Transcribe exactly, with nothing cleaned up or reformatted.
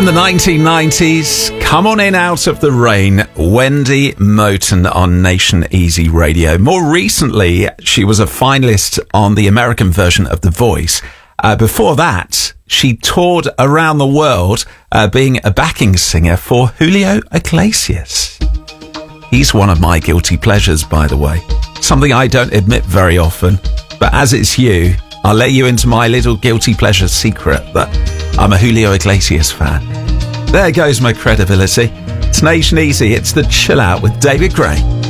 From the nineteen nineties, Come On In Out of the Rain, Wendy Moten on Nation Easy Radio. More recently, she was a finalist on the American version of The Voice. Uh, before that, she toured around the world uh, being a backing singer for Julio Iglesias. He's one of my guilty pleasures, by the way. Something I don't admit very often. But as it's you, I'll let you into my little guilty pleasure secret that I'm a Julio Iglesias fan. There goes my credibility. It's Nation Easy. It's the Chill Out with David Gray.